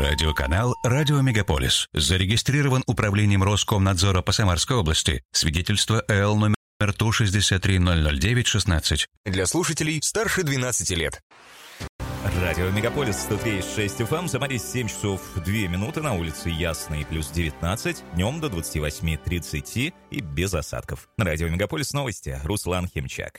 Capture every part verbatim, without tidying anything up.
Радиоканал «Радио Мегаполис». Зарегистрирован управлением Роскомнадзора по Самарской области. Свидетельство эл номер Ту шестьдесят три ноль ноль девять шестнадцать. Для слушателей старше двенадцати лет. Радио Мегаполис сто три и шесть эф эм. Самаре семь часов две минуты. На улице ясно и плюс девятнадцать. Днем до двадцати восьми тридцати и без осадков. На Радио Мегаполис новости. Руслан Химчак.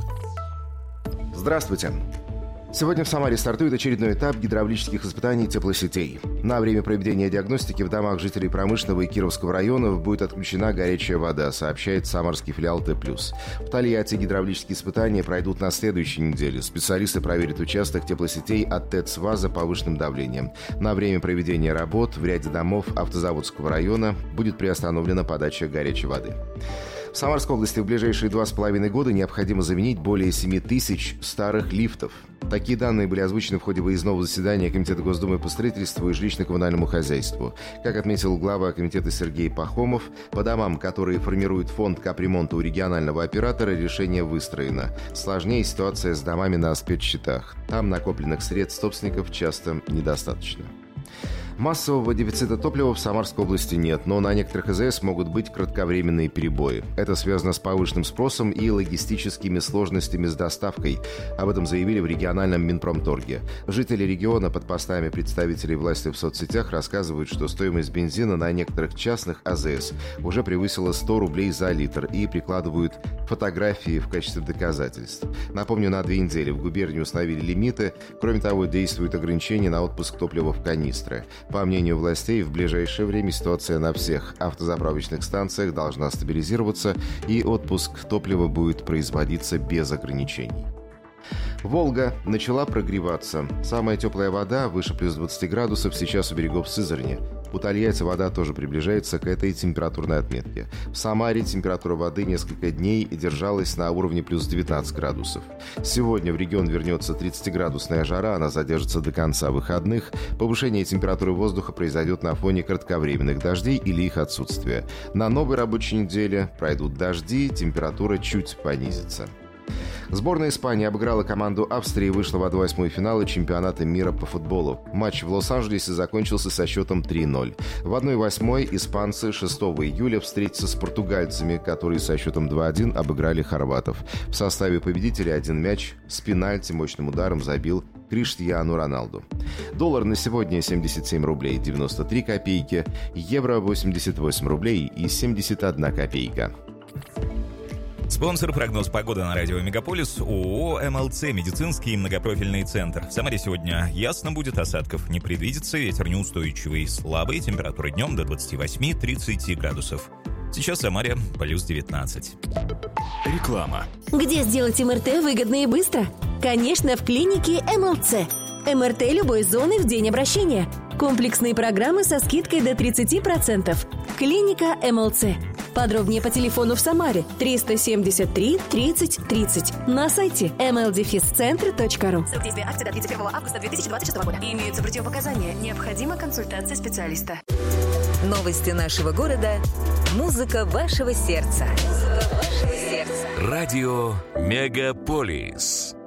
Здравствуйте. Сегодня в Самаре стартует очередной этап гидравлических испытаний теплосетей. На время проведения диагностики в домах жителей Промышленного и Кировского районов будет отключена горячая вода, сообщает самарский филиал Т+. В Тольятти гидравлические испытания пройдут на следующей неделе. Специалисты проверят участок теплосетей от ТЭЦ ВАЗа повышенным давлением. На время проведения работ в ряде домов Автозаводского района будет приостановлена подача горячей воды. В Самарской области в ближайшие два с половиной года необходимо заменить более семи тысяч старых лифтов. Такие данные были озвучены в ходе выездного заседания Комитета Госдумы по строительству и жилищно-коммунальному хозяйству. Как отметил глава комитета Сергей Пахомов, по домам, которые формирует фонд капремонта у регионального оператора, решение выстроено. Сложнее ситуация с домами на спецсчетах. Там накопленных средств собственников часто недостаточно. Массового дефицита топлива в Самарской области нет, но на некоторых АЗС могут быть кратковременные перебои. Это связано с повышенным спросом и логистическими сложностями с доставкой. Об этом заявили в региональном Минпромторге. Жители региона под постами представителей власти в соцсетях рассказывают, что стоимость бензина на некоторых частных АЗС уже превысила сто рублей за литр и прикладывают фотографии в качестве доказательств. Напомню, на две недели в губернии установили лимиты. Кроме того, действуют ограничения на отпуск топлива в канистры. По мнению властей, в ближайшее время ситуация на всех автозаправочных станциях должна стабилизироваться, и отпуск топлива будет производиться без ограничений. Волга начала прогреваться. Самая теплая вода, выше плюс двадцати градусов, сейчас у берегов Сызрани. У Тольятти вода тоже приближается к этой температурной отметке. В Самаре температура воды несколько дней держалась на уровне плюс девятнадцать градусов. Сегодня в регион вернется тридцатиградусная жара, она задержится до конца выходных. Повышение температуры воздуха произойдет на фоне кратковременных дождей или их отсутствия. На новой рабочей неделе пройдут дожди, температура чуть понизится. Сборная Испании обыграла команду Австрии и вышла в одна восьмая финала чемпионата мира по футболу. Матч в Лос-Анджелесе закончился со счетом три ноль. В одна восьмая испанцы шестого июля встретятся с португальцами, которые со счетом два один обыграли хорватов. В составе победителей один мяч с пенальти мощным ударом забил Криштиану Роналду. Доллар на сегодня семьдесят семь рублей девяносто три копейки, евро восемьдесят восемь рублей и семьдесят одна копейка. Спонсор прогноз погоды на радио Мегаполис ООО эм эл цэ медицинский многопрофильный центр. В Самаре сегодня ясно будет, осадков не предвидится, ветер неустойчивый, слабый, температура днем до двадцати восьми тридцати градусов. Сейчас в Самаре плюс девятнадцать. Реклама. Где сделать эм эр тэ выгодно и быстро? Конечно, в клинике эм эл цэ. эм эр тэ любой зоны в день обращения. Комплексные программы со скидкой до тридцати процентов. Клиника эм эл цэ. Подробнее по телефону в Самаре триста семьдесят три тридцать тридцать. На сайте эм эл дефис центр точка ру. Срок действия акции до тридцать первого августа две тысячи двадцать шестого года. Имеются противопоказания. Необходима консультация специалиста. Новости нашего города. Музыка вашего сердца. Музыка вашего сердца. Радио Мегаполис.